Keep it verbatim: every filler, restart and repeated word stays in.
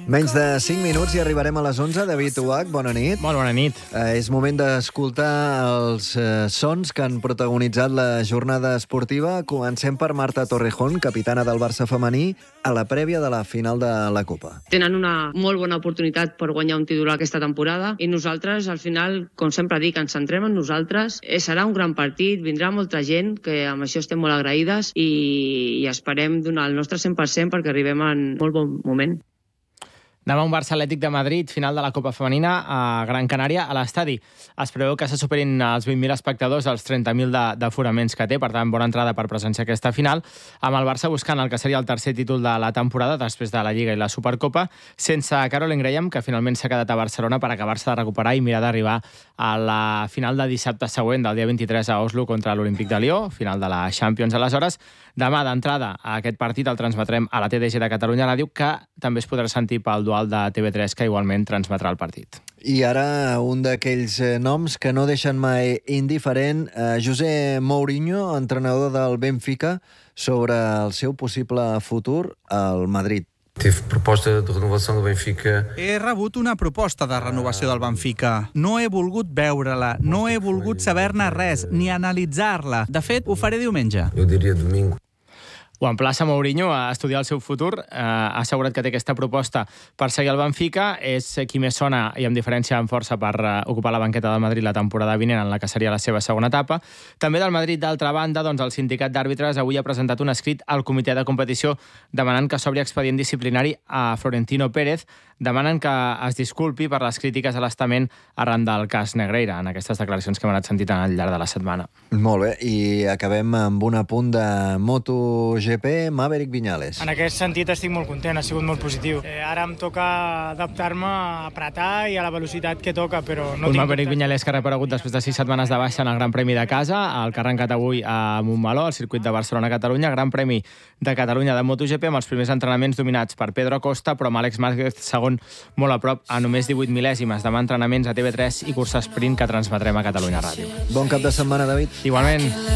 Menys de cinc minuts i arribarem a les onze. David Uach, bona nit. Molt bona nit. Eh, és moment d'escoltar els eh, sons que han protagonitzat la jornada esportiva. Comencem per Marta Torrejón, capitana del Barça femení, a la prèvia de la final de la Copa. Tenen una molt bona oportunitat per guanyar un títol aquesta temporada i nosaltres, al final, com sempre dic, ens centrem en nosaltres. Eh, serà un gran partit, vindrà molta gent, que amb això estem molt agraïdes i, i esperem donar el nostre cent per cent perquè arribem en molt bon moment. Demà un Barça Atlètic de Madrid, final de la Copa Femenina a Gran Canària, a l'estadi. Es preveu que se superin els vint mil espectadors als trenta mil d'aforaments que té, per tant, bona entrada per presenciar aquesta final, amb el Barça buscant el que seria el tercer títol de la temporada, després de la Lliga i la Supercopa, sense Caroline Graham, que finalment s'ha quedat a Barcelona per acabar-se de recuperar i mirar d'arribar a la final de dissabte següent, del dia vint-i-tres a Oslo, contra l'Olímpic de Lió, final de la Champions. Aleshores, demà d'entrada a aquest partit el transmetrem a la T D G de Catalunya Ràdio, que també es podrà sentir pel dual de T V tres, que igualment transmetrà el partit. I ara un d'aquells noms que no deixen mai indiferent, eh, José Mourinho, entrenador del Benfica, sobre el seu possible futur al Madrid. Tive proposta de renovació del Benfica. He rebut una proposta de renovació del Benfica. No he volgut veure-la, no he volgut saber-ne res, ni analitzar-la. De fet, ho faré diumenge. Jo diria domingo. Ho emplaça Mourinho a estudiar el seu futur. Eh, ha assegurat que té aquesta proposta per seguir al Benfica. És qui més sona, i amb diferència amb força, per uh, ocupar la banqueta del Madrid la temporada vinent, en la que seria la seva segona etapa. També del Madrid, d'altra banda, doncs, el sindicat d'àrbitres avui ha presentat un escrit al comitè de competició demanant que s'obri expedient disciplinari a Florentino Pérez. Demanen que es disculpi per les crítiques a l'estament arran del cas Negreira, en aquestes declaracions que hem anat sentint al llarg de la setmana. Molt bé, i acabem amb un apunt de MotoGP, Maverick Viñales. En aquest sentit estic molt content, ha sigut molt positiu. Eh, ara em toca adaptar-me a apretar i a la velocitat que toca, però no un tinc Maverick dubte. Viñales que ha reparegut després de sis setmanes de baixa en el Gran Premi de casa, el que ha arrencat avui a Montmeló, al circuit de Barcelona-Catalunya, Gran Premi de Catalunya de MotoGP, amb els primers entrenaments dominats per Pedro Acosta, però amb Àlex Márquez segon molt a prop, a només divuit mil·lèsimes. Demà entrenaments a T V tres i cursa sprint que transmetrem a Catalunya Ràdio. Bon cap de setmana, David. Igualment.